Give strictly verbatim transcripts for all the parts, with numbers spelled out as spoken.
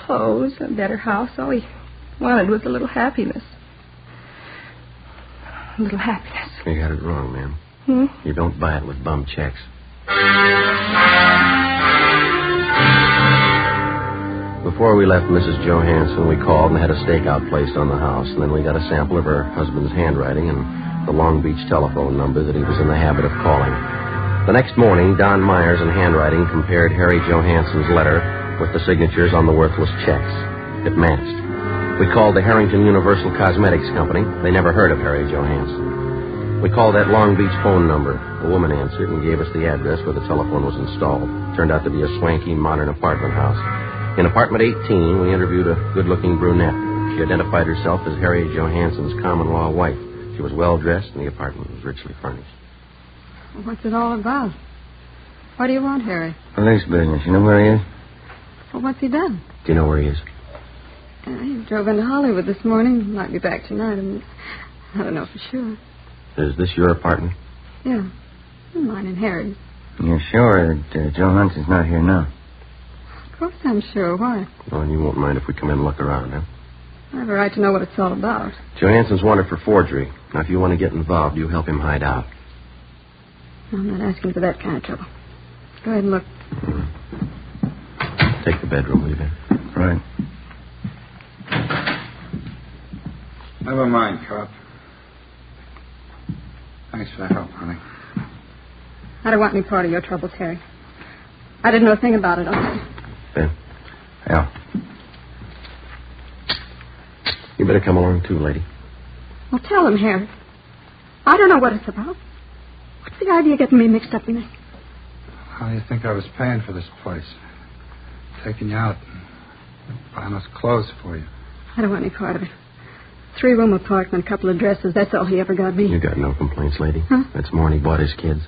clothes, a better house. All he wanted was a little happiness. A little happiness. You got it wrong, ma'am. Hmm? You don't buy it with bum checks. Before we left Missus Johansson, we called and had a stakeout placed on the house, and then we got a sample of her husband's handwriting and the Long Beach telephone number that he was in the habit of calling. The next morning, Don Myers in handwriting compared Harry Johansson's letter with the signatures on the worthless checks. It matched. We called the Harrington Universal Cosmetics Company. They never heard of Harry Johansson. We called that Long Beach phone number. A woman answered and gave us the address where the telephone was installed. It turned out to be a swanky, modern apartment house. In apartment eighteen, we interviewed a good-looking brunette. She identified herself as Harry Johansson's common-law wife. She was well-dressed, and the apartment was richly furnished. What's it all about? What do you want, Harry? Police business. You know where he is? Well, what's he done? Do you know where he is? Uh, he drove into Hollywood this morning. Might be back tonight. And I don't know for sure. Is this your apartment? Yeah. Mine and Harry's. You're sure that uh, Joe Hunson's not here now? Of course I'm sure. Why? Well, and you won't mind if we come in and look around, huh? I have a right to know what it's all about. Johansson's wanted for forgery. Now, if you want to get involved, you help him hide out. I'm not asking for that kind of trouble. Go ahead and look. Mm-hmm. Take the bedroom, will you, Ben? Right. Never mind, cop. Thanks for the help, honey. I don't want any part of your troubles, Harry. I didn't know a thing about it. Okay? Ben? Yeah. You better come along, too, lady. Well, tell him, Harry. I don't know what it's about. What's the idea of getting me mixed up in it? How do you think I was paying for this place? Taking you out and buying us clothes for you. I don't want any part of it. Three-room apartment, a couple of dresses. That's all he ever got me. You got no complaints, lady. Huh? That's more than he bought his kids.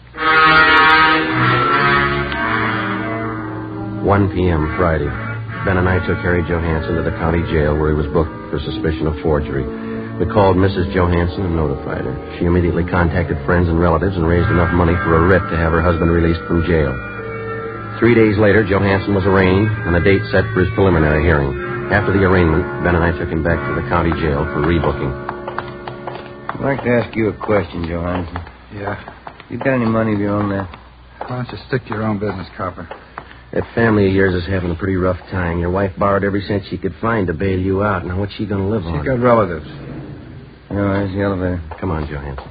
one p.m. Friday. Ben and I took Harry Johansson to the county jail where he was booked for suspicion of forgery. We called Missus Johansson and notified her. She immediately contacted friends and relatives and raised enough money for a writ to have her husband released from jail. Three days later, Johansson was arraigned and a date set for his preliminary hearing. After the arraignment, Ben and I took him back to the county jail for rebooking. I'd like to ask you a question, Johansson. Yeah. You got any money of your own there? Why don't you stick to your own business, copper? That family of yours is having a pretty rough time. Your wife borrowed every cent she could find to bail you out. Now, what's she going to live on? She's got relatives. Oh, there's the elevator. Come on, Johansson.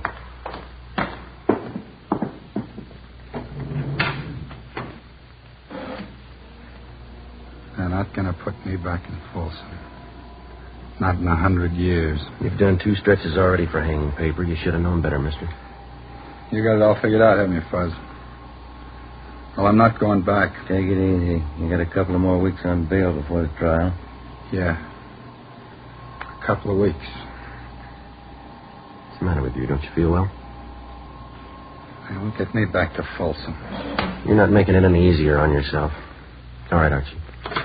They're not going to put me back in Folsom. Not in a hundred years. You've done two stretches already for hanging paper. You should have known better, mister. You got it all figured out, haven't you, Fuzz? Well, I'm not going back. Take it easy. You got a couple of more weeks on bail before the trial. Yeah. A couple of weeks. What's the matter with you? Don't you feel well? They won't get me back to Folsom. You're not making it any easier on yourself. All right, Archie.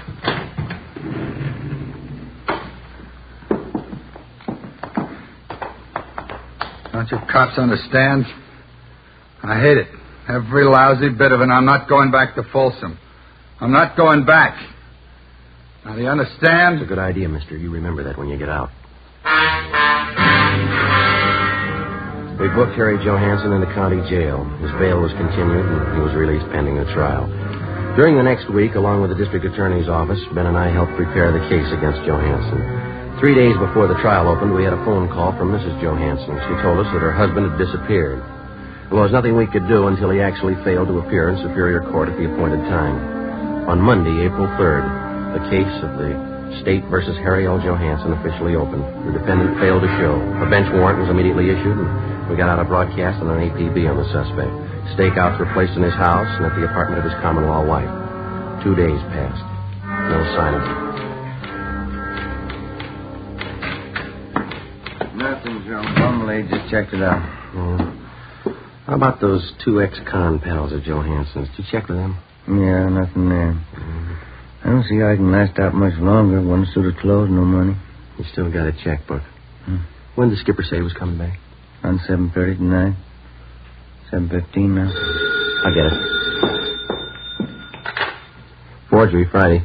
Don't you cops understand? I hate it. Every lousy bit of it. I'm not going back to Folsom. I'm not going back. Now, do you understand? It's a good idea, mister. You remember that when you get out. We booked Harry Johansson in the county jail. His bail was continued, and he was released pending the trial. During the next week, along with the district attorney's office, Ben and I helped prepare the case against Johansson. Three days before the trial opened, we had a phone call from Missus Johansson. She told us that her husband had disappeared. Well, there was nothing we could do until he actually failed to appear in Superior Court at the appointed time. On Monday, April third, the case of the State versus Harry L. Johansson officially opened. The defendant failed to show. A bench warrant was immediately issued, and we got out a broadcast and an A P B on the suspect. Stakeouts were placed in his house and at the apartment of his common-law wife. Two days passed. No sign of him. Nothing, Joe. Bumley just checked it out. Yeah. How about those two ex-con pals of Johansson's? Did you check with them? Yeah, nothing there. Mm-hmm. I don't see how I can last out much longer. One suit of clothes, no money. You still got a checkbook. Hmm. When did the skipper say he was coming back? On seven thirty tonight. seven fifteen now. I'll get it. Forgery, Friday.